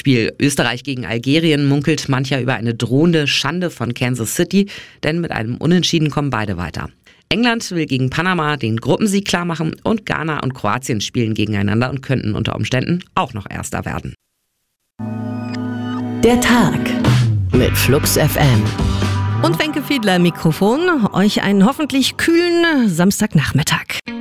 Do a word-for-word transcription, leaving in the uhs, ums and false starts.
Spiel Österreich gegen Algerien munkelt mancher über eine drohende Schande von Kansas City, denn mit einem Unentschieden kommen beide weiter. England will gegen Panama den Gruppensieg klarmachen und Ghana und Kroatien spielen gegeneinander und könnten unter Umständen auch noch Erster werden. Der Tag mit Flux F M. Und Wenke Fiedler im Mikrofon. Euch einen hoffentlich kühlen Samstagnachmittag.